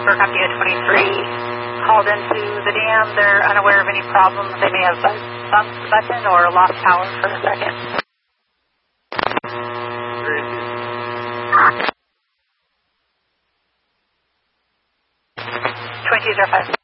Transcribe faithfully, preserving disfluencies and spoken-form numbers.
Aircraft U twenty-three called into the dam. They're unaware of any problems. They may have bumped the button or lost power for a second. twenty zero five.